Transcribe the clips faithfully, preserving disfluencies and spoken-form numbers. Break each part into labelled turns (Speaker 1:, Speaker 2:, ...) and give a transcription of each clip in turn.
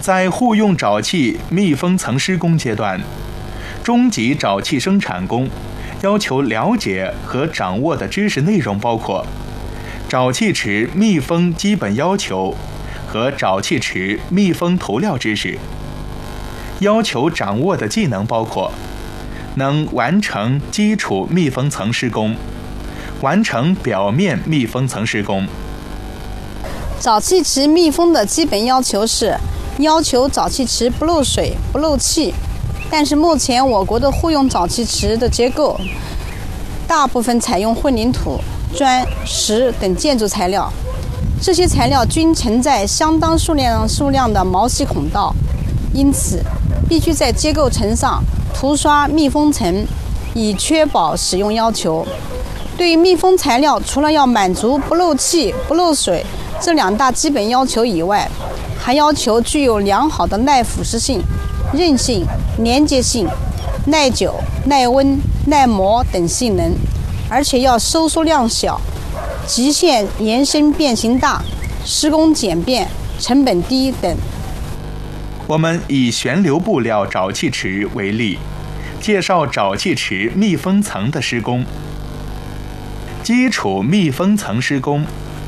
Speaker 1: 在户用沼气密封层施工阶段，中级沼气生产工要求了解和掌握的知识内容包括沼气池密封基本要求和沼气池密封涂料知识。要求掌握的技能包括能完成基础密封层施工，完成表面密封层施工。
Speaker 2: 沼气池密封的基本要求是要求沼气池不漏水、不漏气，但是目前我国的户用沼气池的结构大部分采用混凝土、砖、石等建筑材料，这些材料均存在相当数量数量的毛细孔道，因此必须在结构层上涂刷密封层，以确保使用要求。对于密封材料，除了要满足不漏气、不漏水这两大基本要求以外，还要求具有良好的耐腐蚀性、韧性、粘结性、耐久、耐温、耐磨等性能，而且要收缩量小、极限延伸变形大、施工简便、成本低等。
Speaker 1: 我们以旋流布料沼气池为例，介绍沼气池密封层的施工。基础密封层施工。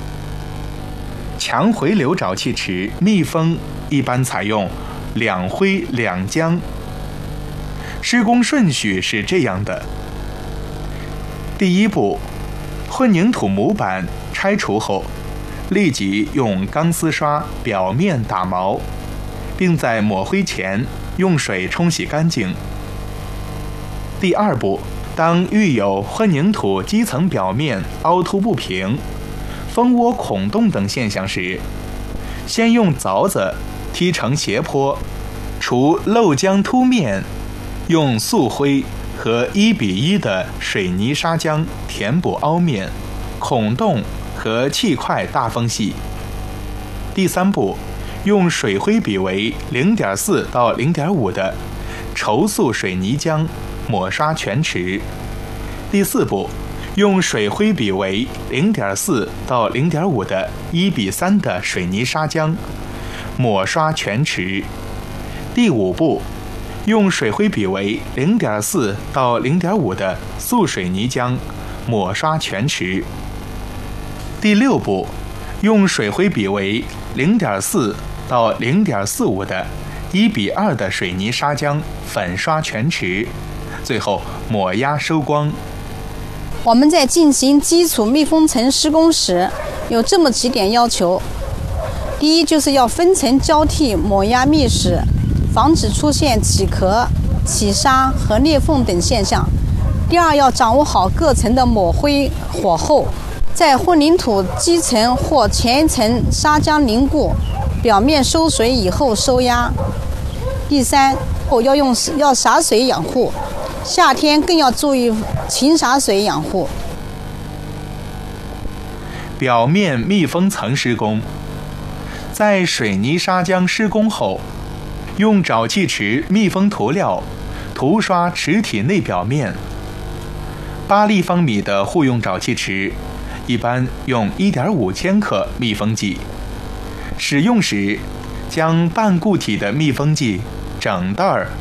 Speaker 1: 强回流沼气池密封一般采用两灰两浆。施工顺序是这样的：第一步，混凝土模板拆除后，立即用钢丝刷表面打毛，并在抹灰前用水冲洗干净。第二步，当遇有混凝土基层表面凹凸不平、蜂窝孔洞等现象时，先用凿子踢成斜坡，除漏浆凸面，用素灰和一比一的水泥砂浆填补凹面、孔洞和气块大缝隙。第三步，用水灰比为 零点四 到 零点五 的稠塑水泥浆抹刷全池。第四步，用水灰比为 零点四 到 零点五 的一比三的水泥砂浆抹刷全池。第五步，用水灰比为 零点四 到 零点五 的素水泥浆抹刷全池。第六步，用水灰比为 零点四 到 零点四五 的一比二的水泥砂浆粉刷全池，最后抹压收光。
Speaker 2: 我们在进行基础密封层施工时，有这么几点要求：第一，就是要分层交替抹压密实，防止出现起壳、起沙和裂缝等现象；第二，要掌握好各层的抹灰火候，在混凝土基层或前层砂浆凝固、表面收水以后收压；第三，要用要洒水养护，夏天更要注意勤洒水养护。
Speaker 1: 表面密封层施工。在水泥砂浆施工后，用沼气池密封涂料涂刷池体内表面。八立方米的户用沼气池一般用 一点五 千克密封剂。使用时，将半固体的密封剂整袋